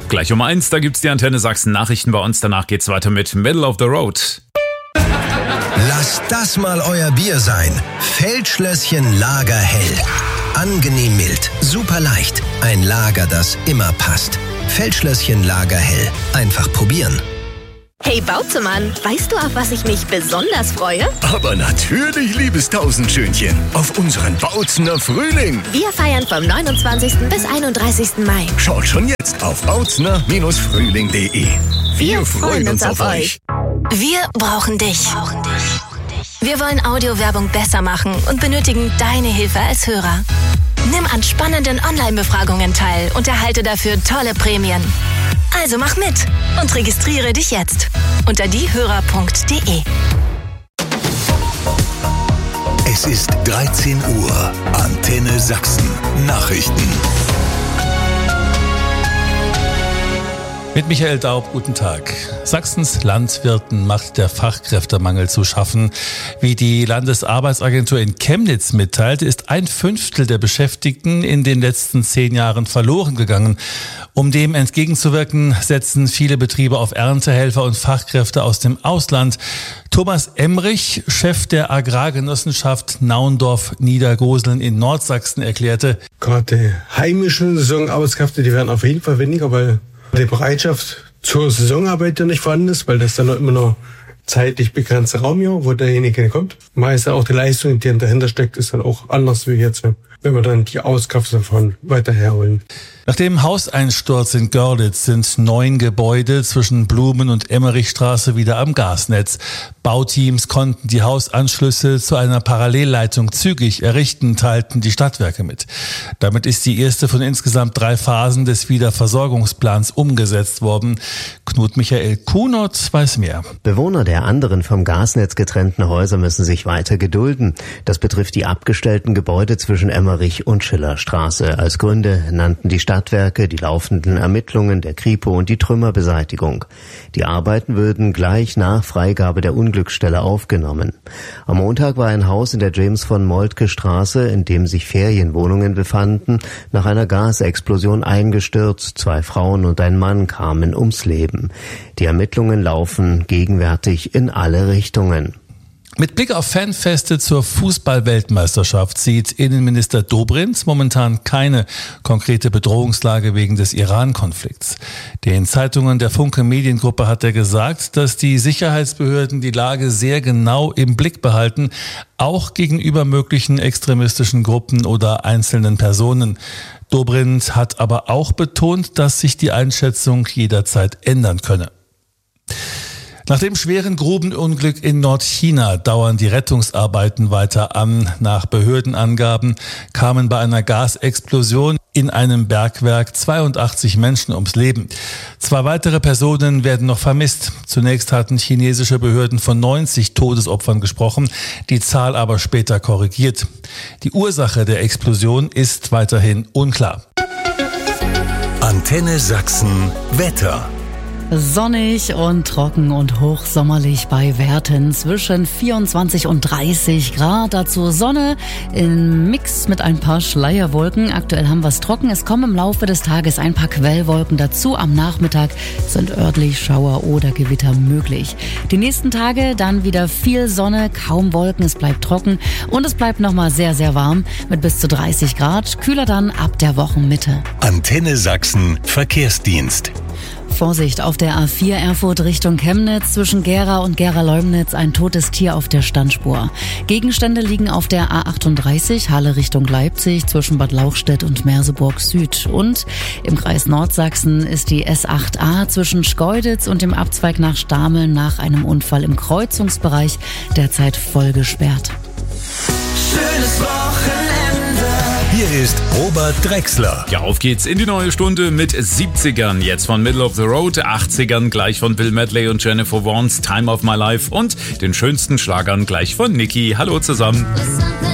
Gleich um 1, da gibt's die Antenne Sachsen Nachrichten bei uns. Danach geht's weiter mit Middle of the Road. Lasst das mal euer Bier sein. Feldschlösschen Lagerhell. Angenehm mild, super leicht. Ein Lager, das immer passt. Feldschlösschen Lagerhell. Einfach probieren. Hey Bauzemann, weißt du, auf was ich mich besonders freue? Aber natürlich, liebes Tausendschönchen, auf unseren Bautzener Frühling. Wir feiern vom 29. bis 31. Mai. Schaut schon jetzt auf bautzner-frühling.de. Wir freuen uns auf euch. Wir brauchen dich. Wir wollen Audiowerbung besser machen und benötigen deine Hilfe als Hörer. Nimm an spannenden Online-Befragungen teil und erhalte dafür tolle Prämien. Also mach mit und registriere dich jetzt unter diehörer.de. Es ist 13 Uhr. Antenne Sachsen. Nachrichten. Mit Michael Daub, guten Tag. Sachsens Landwirten macht der Fachkräftemangel zu schaffen. Wie die Landesarbeitsagentur in Chemnitz mitteilt, ist 1/5 der Beschäftigten in den letzten 10 Jahren verloren gegangen. Um dem entgegenzuwirken, setzen viele Betriebe auf Erntehelfer und Fachkräfte aus dem Ausland. Thomas Emrich, Chef der Agrargenossenschaft Naundorf-Niedergoseln in Nordsachsen, erklärte: Gerade heimische Saisonarbeitskräfte, die werden auf jeden Fall weniger, weil die Bereitschaft zur Saisonarbeit ja nicht vorhanden ist, weil das dann immer noch zeitlich begrenzter Raum hier, wo derjenige kommt. Meist auch die Leistung, die dahinter steckt, ist dann auch anders wie jetzt, wenn wir dann die Auskraft davon weiter herholen. Nach dem Hauseinsturz in Görlitz sind 9 Gebäude zwischen Blumen- und Emmerichstraße wieder am Gasnetz. Bauteams konnten die Hausanschlüsse zu einer Parallelleitung zügig errichten, teilten die Stadtwerke mit. Damit ist die erste von insgesamt 3 Phasen des Wiederversorgungsplans umgesetzt worden. Knut Michael Kunert weiß mehr. Bewohner der anderen vom Gasnetz getrennten Häuser müssen sich weiter gedulden. Das betrifft die abgestellten Gebäude zwischen Emmerich und Schillerstraße. Als Gründe nannten die Stadtwerke die laufenden Ermittlungen der Kripo und die Trümmerbeseitigung. Die Arbeiten würden gleich nach Freigabe der Unglücksstelle aufgenommen. Am Montag war ein Haus in der James-von-Moltke-Straße, in dem sich Ferienwohnungen befanden, nach einer Gasexplosion eingestürzt. 2 Frauen und ein Mann kamen ums Leben. Die Ermittlungen laufen gegenwärtig in alle Richtungen. Mit Blick auf Fanfeste zur Fußball-Weltmeisterschaft sieht Innenminister Dobrindt momentan keine konkrete Bedrohungslage wegen des Iran-Konflikts. Den Zeitungen der Funke Mediengruppe hat er gesagt, dass die Sicherheitsbehörden die Lage sehr genau im Blick behalten, auch gegenüber möglichen extremistischen Gruppen oder einzelnen Personen. Dobrindt hat aber auch betont, dass sich die Einschätzung jederzeit ändern könne. Nach dem schweren Grubenunglück in Nordchina dauern die Rettungsarbeiten weiter an. Nach Behördenangaben kamen bei einer Gasexplosion in einem Bergwerk 82 Menschen ums Leben. 2 weitere Personen werden noch vermisst. Zunächst hatten chinesische Behörden von 90 Todesopfern gesprochen, die Zahl aber später korrigiert. Die Ursache der Explosion ist weiterhin unklar. Antenne Sachsen Wetter. Sonnig und trocken und hochsommerlich bei Werten zwischen 24 und 30 Grad. Dazu Sonne im Mix mit ein paar Schleierwolken. Aktuell haben wir es trocken. Es kommen im Laufe des Tages ein paar Quellwolken dazu. Am Nachmittag sind örtlich Schauer oder Gewitter möglich. Die nächsten Tage dann wieder viel Sonne, kaum Wolken. Es bleibt trocken und es bleibt nochmal sehr, sehr warm mit bis zu 30 Grad. Kühler dann ab der Wochenmitte. Antenne Sachsen Verkehrsdienst. Vorsicht auf der A4 Erfurt Richtung Chemnitz, zwischen Gera und Gera-Leumnitz ein totes Tier auf der Standspur. Gegenstände liegen auf der A38 Halle Richtung Leipzig zwischen Bad Lauchstädt und Merseburg Süd. Und im Kreis Nordsachsen ist die S8a zwischen Schkeuditz und dem Abzweig nach Stameln nach einem Unfall im Kreuzungsbereich derzeit voll gesperrt. Schönes Wochenende. Hier ist Robert Drexler. Ja, auf geht's in die neue Stunde mit 70ern. Jetzt von Middle of the Road, 80ern gleich von Bill Medley und Jennifer Vaughns Time of My Life und den schönsten Schlagern gleich von Nicki. Hallo zusammen.